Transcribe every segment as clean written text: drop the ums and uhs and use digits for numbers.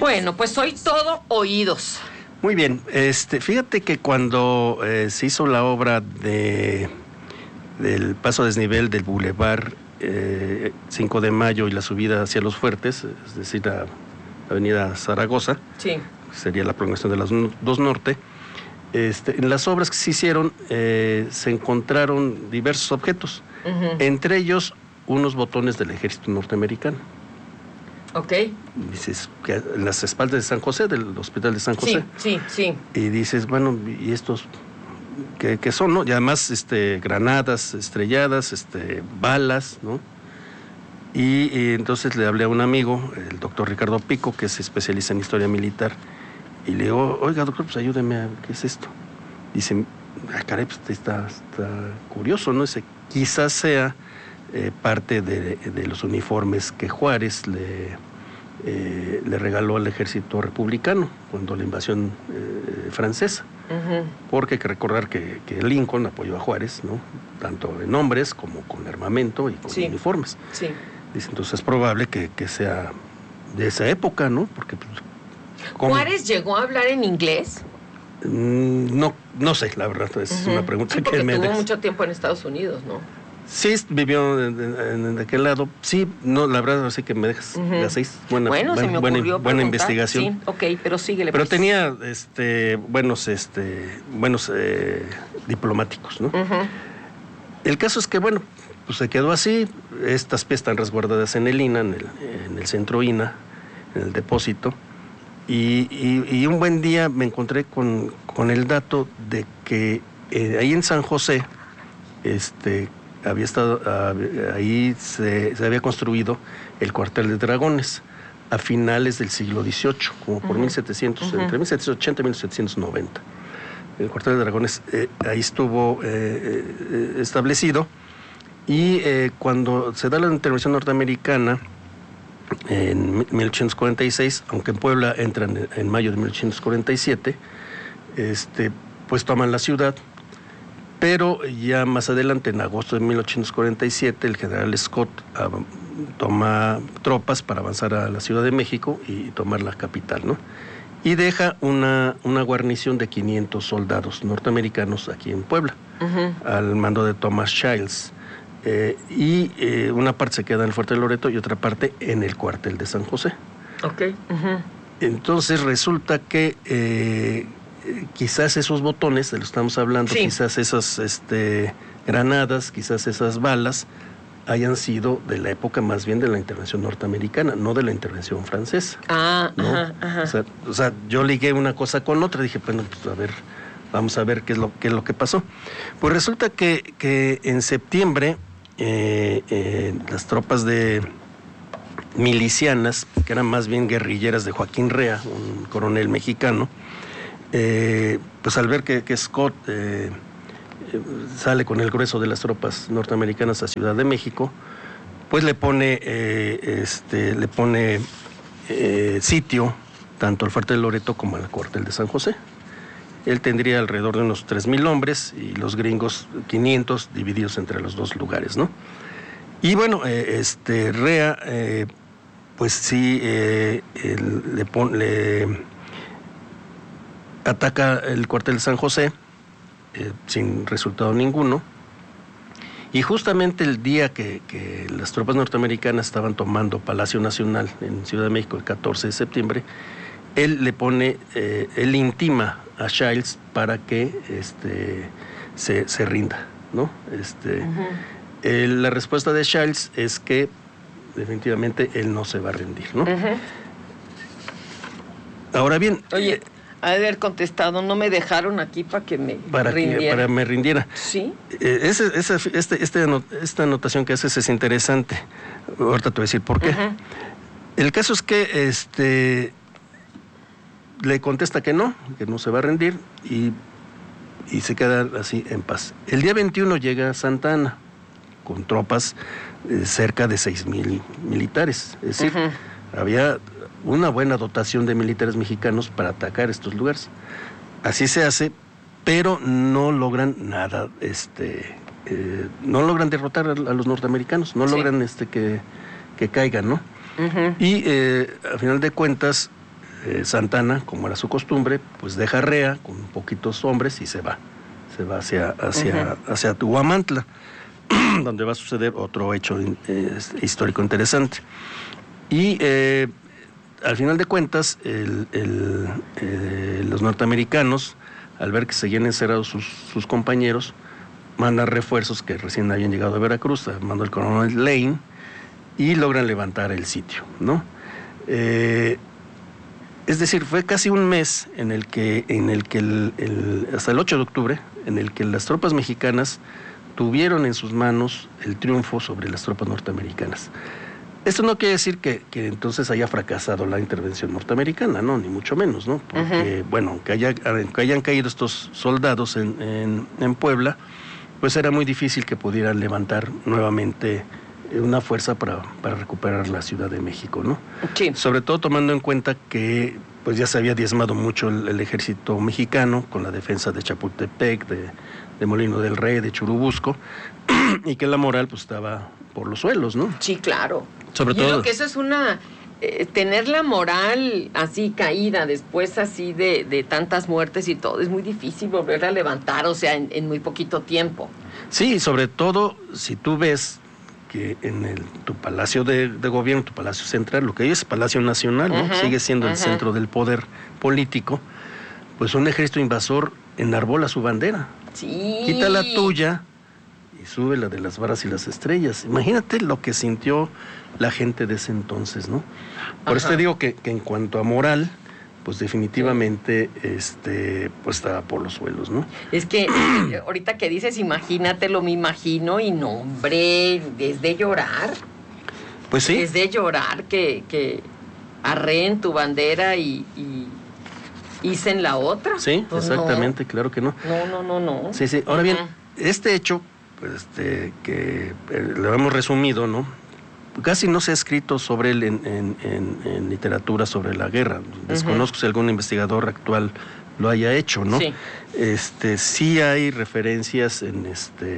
Bueno, pues soy todo oídos. Muy bien, fíjate que cuando se hizo la obra del paso a desnivel del Boulevard 5 de Mayo y la subida hacia Los Fuertes, es decir, la avenida Zaragoza, sí, sería la prolongación de las 2 Norte, en las obras que se hicieron se encontraron diversos objetos, entre ellos unos botones del ejército norteamericano. Ok. Dices, que en las espaldas de San José, del hospital de San José. Sí. Y dices, bueno, ¿y estos qué son, no? Y además, granadas estrelladas, balas, ¿no? Y entonces le hablé a un amigo, el doctor Ricardo Pico, que es especialista en historia militar, y le digo, oiga, doctor, pues ayúdeme, ¿qué es esto? Dice, caray, pues está curioso, ¿no? Dice, quizás sea parte de los uniformes que Juárez le regaló al ejército republicano cuando la invasión francesa. Porque hay que recordar que Lincoln apoyó a Juárez, ¿no? Tanto en hombres como con armamento y con uniformes. Sí. Dice, entonces es probable que sea de esa época, ¿no? Porque ¿Juárez llegó a hablar en inglés? No sé, la verdad, es una pregunta que me tuvo mucho tiempo en Estados Unidos, ¿no? Sí, vivió en aquel lado. Sí, no, la verdad, sí que me dejas las 6. Buena investigación. Sí, ok, pero síguele. Pero tenía buenos diplomáticos, ¿no? El caso es que, bueno, pues se quedó así. Estas piezas están resguardadas en el INA, en el centro INA, en el depósito. Y un buen día me encontré con el dato de que ahí en San José, había estado, ahí se había construido el cuartel de dragones a finales del siglo XVIII, como por 1700, entre 1780 y 1790. El cuartel de dragones ahí estuvo establecido, y cuando se da la intervención norteamericana en 1846, aunque en Puebla entran en mayo de 1847, pues toman la ciudad. Pero ya más adelante, en agosto de 1847, el general Scott toma tropas para avanzar a la Ciudad de México y tomar la capital, ¿no? Y deja una guarnición de 500 soldados norteamericanos aquí en Puebla, al mando de Thomas Childs. Y una parte se queda en el Fuerte de Loreto y otra parte en el cuartel de San José. Ok. Entonces resulta que quizás esos botones, de los que estamos hablando, quizás esas granadas, quizás esas balas, hayan sido de la época más bien de la intervención norteamericana, no de la intervención francesa. ¿no? O sea, yo ligué una cosa con otra, dije, bueno, pues a ver, vamos a ver qué es lo que pasó. Pues resulta que en septiembre las tropas milicianas, que eran más bien guerrilleras de Joaquín Rea, un coronel mexicano, pues al ver que Scott sale con el grueso de las tropas norteamericanas a Ciudad de México, pues le pone sitio tanto al Fuerte de Loreto como al cuartel de San José. Él tendría alrededor de unos 3,000 hombres y los gringos 500 divididos entre los dos lugares, ¿no? Y bueno, Rea, pues sí, le ataca el cuartel de San José sin resultado ninguno, y justamente el día que las tropas norteamericanas estaban tomando Palacio Nacional en Ciudad de México, el 14 de septiembre, él intima a Childs para que se rinda, ¿no? La respuesta de Childs es que definitivamente él no se va a rendir, ¿no? Ahora bien, oye, haber contestado, no me dejaron aquí para que me rindiera. Para me rindiera. Sí. Esta anotación que haces es interesante. Ahorita te voy a decir por qué. El caso es que le contesta que no se va a rendir, y se queda así en paz. El día 21 llega Santa Anna con tropas cerca de 6,000 militares. Es decir, había una buena dotación de militares mexicanos para atacar estos lugares. Así se hace, pero no logran nada, no logran derrotar a los norteamericanos, no logran que caigan, ¿no? Y a final de cuentas, Santa Anna, como era su costumbre, pues deja Rea con poquitos hombres y se va hacia Huamantla, donde va a suceder otro hecho histórico interesante. Y al final de cuentas, los norteamericanos, al ver que seguían encerrados sus compañeros, mandan refuerzos que recién habían llegado a Veracruz, mandó el coronel Lane, y logran levantar el sitio, ¿no? Es decir, fue casi un mes en el que hasta el 8 de octubre, en el que las tropas mexicanas tuvieron en sus manos el triunfo sobre las tropas norteamericanas. Esto no quiere decir que entonces haya fracasado la intervención norteamericana, no, ni mucho menos, ¿no? Porque, bueno, aunque hayan caído estos soldados en Puebla, pues era muy difícil que pudieran levantar nuevamente una fuerza para recuperar la Ciudad de México, ¿no? Sí. Sobre todo tomando en cuenta que pues ya se había diezmado mucho el ejército mexicano con la defensa de Chapultepec, de Molino del Rey, de Churubusco, y que la moral pues estaba por los suelos, ¿no? Sí, claro. Sobre todo. Yo creo que eso es tener la moral así caída después así de tantas muertes y todo, es muy difícil volver a levantar, o sea, en muy poquito tiempo. Sí, sobre todo si tú ves que en tu palacio de gobierno, tu palacio central, lo que hoy es Palacio Nacional, ¿no? Sigue siendo el centro del poder político, pues un ejército invasor enarbola su bandera. Sí. Quita la tuya y sube la de las varas y las estrellas. Imagínate lo que sintió la gente de ese entonces, ¿no? Por eso te digo que en cuanto a moral, pues definitivamente pues estaba por los suelos, ¿no? Es que ahorita que dices, imagínatelo, me imagino, y no, hombre, es de llorar. Pues sí. Es de llorar que arreen tu bandera y hicen la otra. Sí, pues exactamente, no. Claro que no. No. Sí. Ahora bien, este hecho, pues que lo hemos resumido, ¿no? Casi no se ha escrito sobre él en literatura sobre la guerra. Desconozco si algún investigador actual lo haya hecho, ¿no? Sí. Sí hay referencias en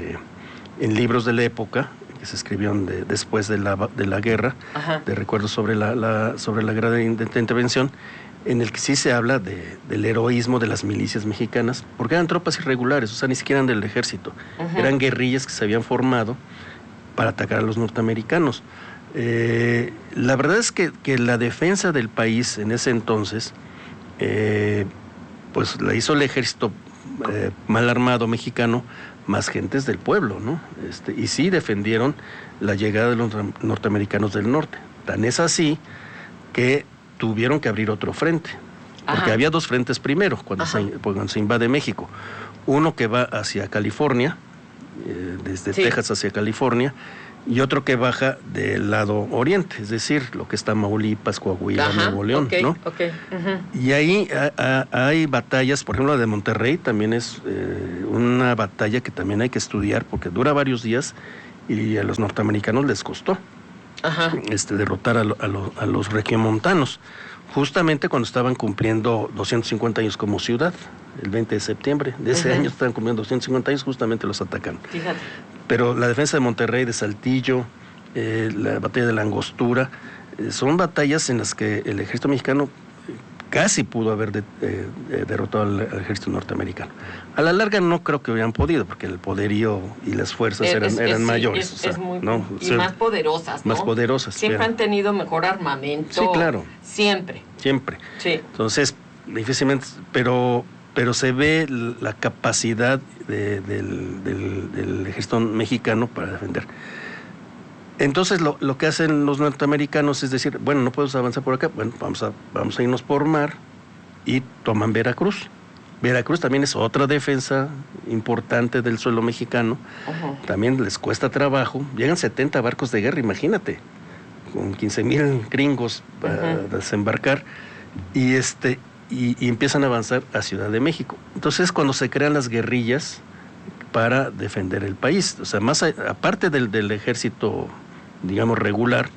libros de la época que se escribieron después de la guerra, de recuerdos sobre la guerra de intervención, en el que sí se habla del heroísmo de las milicias mexicanas, porque eran tropas irregulares, o sea, ni siquiera eran del ejército, eran guerrillas que se habían formado para atacar a los norteamericanos. La verdad es que la defensa del país en ese entonces, pues la hizo el ejército mal armado mexicano, más gentes del pueblo, ¿no? Y sí defendieron la llegada de los norteamericanos del norte. Tan es así que tuvieron que abrir otro frente, porque había dos frentes primero cuando se invade México. Uno que va hacia California, desde Texas hacia California, y otro que baja del lado oriente, es decir, lo que está Tamaulipas, Coahuila, Nuevo León, ¿no? Y ahí hay batallas, por ejemplo, la de Monterrey también es una batalla que también hay que estudiar porque dura varios días y a los norteamericanos les costó derrotar a los regiomontanos, justamente cuando estaban cumpliendo 250 años como ciudad, el 20 de septiembre de ese año estaban cumpliendo 250 años, justamente los atacan. Fíjate. Pero la defensa de Monterrey, de Saltillo, la batalla de la Angostura, son batallas en las que el ejército mexicano casi pudo haber derrotado al ejército norteamericano. A la larga no creo que hubieran podido, porque el poderío y las fuerzas eran mayores. Y más poderosas, ¿no? Más poderosas. Siempre han tenido mejor armamento. Sí, claro. Siempre. Sí. Entonces, difícilmente, pero se ve la capacidad del ejército mexicano para defender. Entonces lo que hacen los norteamericanos es decir, bueno, no podemos avanzar por acá, bueno, vamos a irnos por mar y toman Veracruz. Veracruz también es otra defensa importante del suelo mexicano, también les cuesta trabajo, llegan 70 barcos de guerra, imagínate, con 15,000 gringos para desembarcar, y empiezan a avanzar a Ciudad de México. Entonces es cuando se crean las guerrillas para defender el país, o sea, más aparte del ejército, digamos, regular,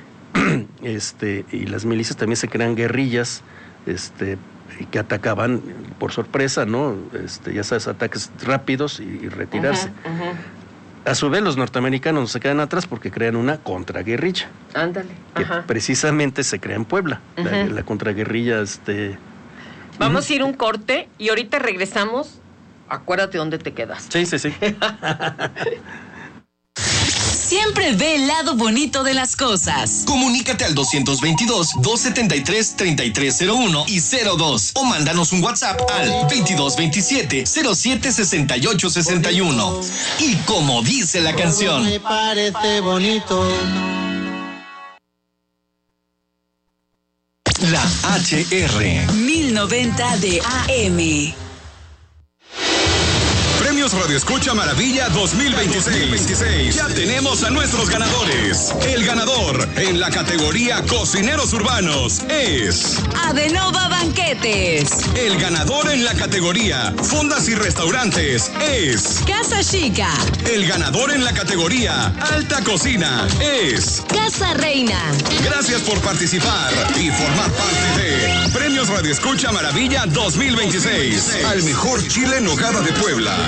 y las milicias también se crean guerrillas, que atacaban por sorpresa, ¿no? Ya sabes, ataques rápidos y retirarse. A su vez, los norteamericanos no se quedan atrás porque crean una contraguerrilla. Ándale. Que precisamente se crea en Puebla. La contraguerrilla, Vamos a ir un corte y ahorita regresamos. Acuérdate dónde te quedas. Sí. Siempre ve el lado bonito de las cosas. Comunícate al 222-273-3301 y 02 o mándanos un WhatsApp al 2227-076861. Y como dice la canción, me parece bonito. La HR 1090 de AM. Premios Radio Escucha Maravilla 2026. Ya tenemos a nuestros ganadores. El ganador en la categoría Cocineros Urbanos es Adenova Banquetes. El ganador en la categoría Fondas y Restaurantes es Casa Chica. El ganador en la categoría Alta Cocina es Casa Reina. Gracias por participar y formar parte de Premios Radio Escucha Maravilla 2026. Al mejor chile en nogada de Puebla.